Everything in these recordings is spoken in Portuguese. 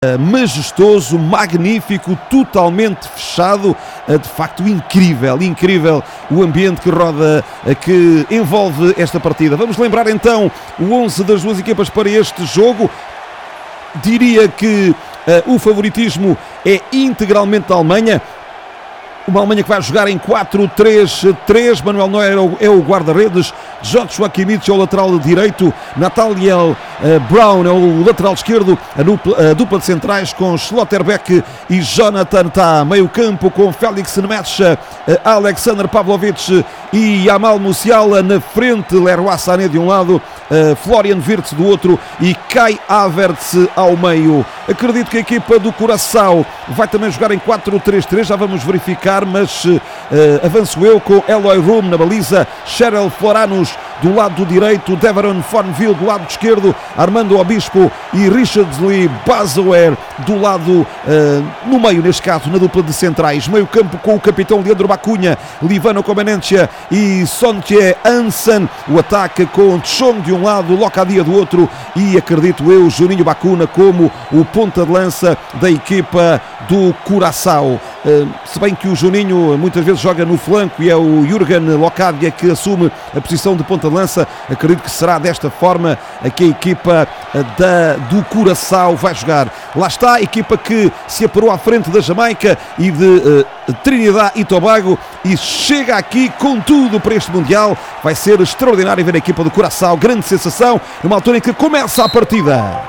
majestoso, magnífico, totalmente fechado, de facto incrível o ambiente que roda, que envolve esta partida. Vamos lembrar então o 11 das duas equipas para este jogo. Diria que o favoritismo é integralmente da Alemanha. Uma Alemanha que vai jogar em 4-3-3. Manuel Neuer é o guarda-redes, Joshua Kimmich é o lateral direito, Nathaniel Brown é o lateral esquerdo, a dupla de centrais com Schlotterbeck e Jonathan Tah, meio campo com Felix Nmecha, Alexander Pavlovic e Jamal Musiala na frente, Leroy Sané de um lado, Florian Wirtz do outro e Kai Havertz ao meio. Acredito que a equipa do Curaçao vai também jogar em 4-3-3, já vamos verificar, mas avanço eu com Eloy Room na baliza, Cheryl Floranus do lado direito, Deveron Fonville do lado esquerdo, Armando Obispo e Richard Lee Bazoer do lado, no meio neste caso, na dupla de centrais. Meio campo com o capitão Leandro Bacunha, Livano Comenencia e Sontie Hansen. O ataque com Tchong de um lado, Locadia do outro e acredito eu, Juninho Bacuna como o ponta de lança da equipa do Curaçao. Se bem que o Juninho muitas vezes joga no flanco e é o Jürgen Locadia que assume a posição de ponta de lança, acredito que será desta forma que a equipa do Curaçao vai jogar. Lá está a equipa que se aparou à frente da Jamaica e de Trinidad e Tobago e chega aqui com tudo para este Mundial. Vai ser extraordinário ver a equipa do Curaçao, grande sensação, numa altura em que começa a partida.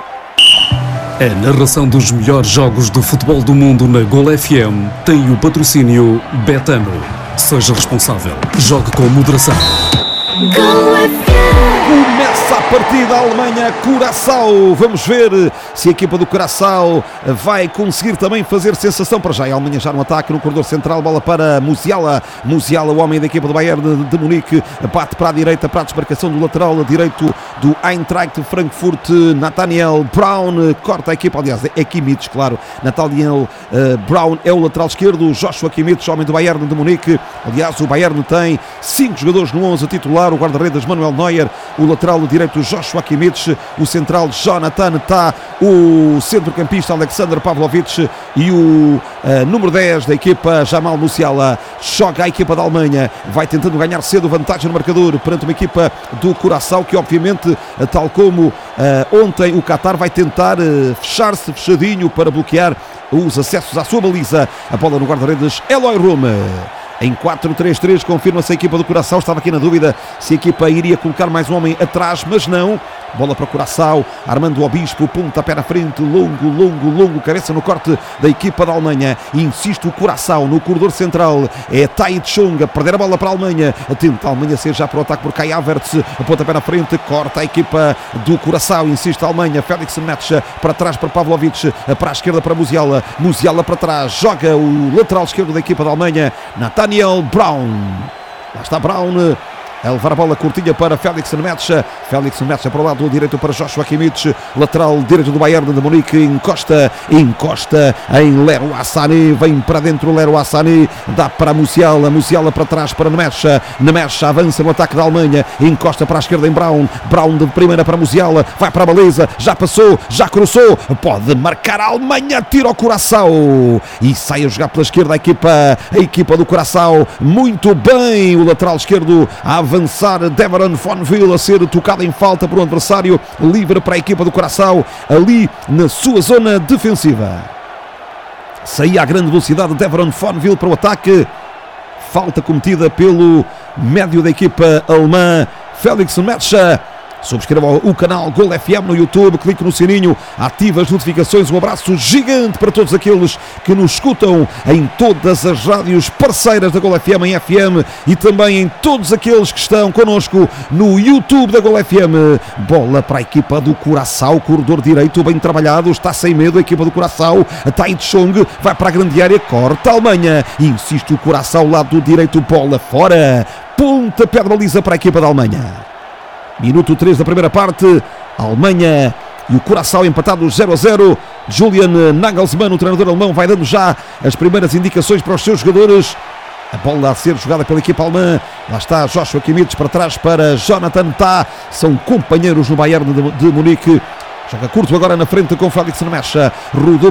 A narração dos melhores jogos de futebol do mundo na Gol FM tem o patrocínio Betano. Seja responsável. Jogue com moderação. Gol FM. Começa a partida, Alemanha-Curaçao. Vamos ver se a equipa do Curaçao vai conseguir também fazer sensação. Para já, a Alemanha já no ataque, no corredor central, bola para Musiala. Musiala, o homem da equipa do Bayern de Munique, bate para a direita, para a desmarcação do lateral direito do Eintracht Frankfurt, Nathaniel Brown, corta a equipa, aliás, é Kimmich, claro. Nathaniel Brown é o lateral esquerdo, Joshua Kimmich, homem do Bayern de Munique. Aliás, o Bayern tem 5 jogadores no 11 titular, o guarda-redes Manuel Neuer, o lateral direito Joshua Kimmich, o central Jonathan Tah, o centrocampista Alexander Pavlovic e o número 10 da equipa Jamal Musiala. Joga a equipa da Alemanha, vai tentando ganhar cedo vantagem no marcador perante uma equipa do Curaçao que obviamente, tal como ontem o Qatar, vai tentar fechar-se fechadinho para bloquear os acessos à sua baliza. A bola no guarda-redes Eloy Room. Em 4-3-3 confirma-se a equipa do Curaçao. Estava aqui na dúvida se a equipa iria colocar mais um homem atrás, mas não. Bola para o Curaçao, Armando Obispo, pontapé na frente, longo, cabeça no corte da equipa da Alemanha. Insiste o Curaçao no corredor central, é Tai Tchong a perder a bola para a Alemanha. Tenta a Alemanha ser já para o ataque por Kai Havertz, pontapé na frente, corta a equipa do Curaçao, insiste a Alemanha, Felix Nmecha para trás para Pavlovic, para a esquerda para Musiala, Musiala para trás, joga o lateral esquerdo da equipa da Alemanha, Nathaniel Brown. Lá está Brown a levar a bola curtinha para Felix Nmecha. Felix Nmecha para o lado direito para Joshua Kimmich, lateral direito do Bayern de Munique, encosta em Leroy Sané, vem para dentro Leroy Sané, dá para Musiala, Musiala para trás para Nmecha, Nmecha avança no ataque da Alemanha, encosta para a esquerda em Brown, Brown de primeira para Musiala, vai para a baliza, já passou, já cruzou, pode marcar a Alemanha, tira o Curaçao e sai a jogar pela esquerda a equipa do Curaçao, muito bem, o lateral esquerdo a avançar, Deveron Fonville a ser tocado em falta por um adversário, livre para a equipa do Curaçao, ali na sua zona defensiva. Saía a grande velocidade Deveron Fonville para o ataque, falta cometida pelo médio da equipa alemã, Felix Nmecha. Subscreva o canal Gol FM no YouTube, clique no sininho, ative as notificações. Um abraço gigante para todos aqueles que nos escutam em todas as rádios parceiras da Gol FM em FM e também em todos aqueles que estão connosco no YouTube da Gol FM. Bola para a equipa do Curaçao, corredor direito bem trabalhado, está sem medo a equipa do Curaçao, Tai Tchong vai para a grande área, corta a Alemanha, insiste o Curaçao, lado direito, bola fora, pontapé de baliza para a equipa da Alemanha. Minuto 3 da primeira parte, a Alemanha e o Curaçao empatados 0-0. Julian Nagelsmann, o treinador alemão, vai dando já as primeiras indicações para os seus jogadores. A bola a ser jogada pela equipa alemã. Lá está Joshua Kimmich para trás para Jonathan Tah. São companheiros no Bayern de Munique. Joga curto agora na frente com Félix na mecha. Rodou